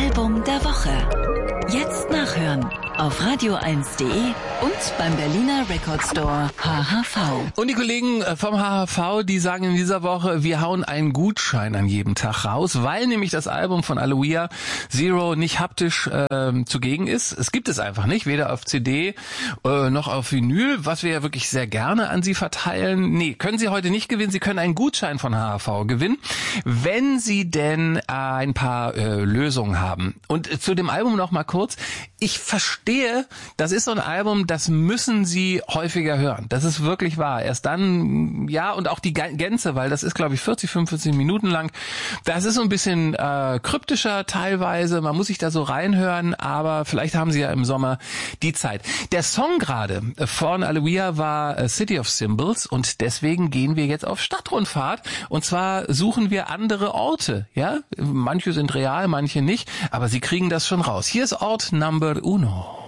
Album der Woche. Jetzt nachhören auf radio1.de und beim Berliner Record Store HHV. Und die Kollegen vom HHV, die sagen in dieser Woche, wir hauen einen Gutschein an jedem Tag raus, weil nämlich das Album von Aloia Zero nicht haptisch zugegen ist. Es gibt es einfach nicht, weder auf CD noch auf Vinyl, was wir ja wirklich sehr gerne an Sie verteilen. Nee, können Sie heute nicht gewinnen. Sie können einen Gutschein von HHV gewinnen, wenn Sie denn ein paar Lösungen haben. Und zu dem Album noch mal kurz. Ich verstehe, das ist so ein Album, das müssen Sie häufiger hören. Das ist wirklich wahr. Erst dann, ja, und auch die Gänze, weil das ist, glaube ich, 45 Minuten lang. Das ist so ein bisschen kryptischer teilweise. Man muss sich da so reinhören, aber vielleicht haben Sie ja im Sommer die Zeit. Der Song gerade von Aloia war City of Symbols und deswegen gehen wir jetzt auf Stadtrundfahrt und zwar suchen wir andere Orte. Ja, manche sind real, manche nicht, aber Sie kriegen das schon raus. Hier ist Ort Number Uno.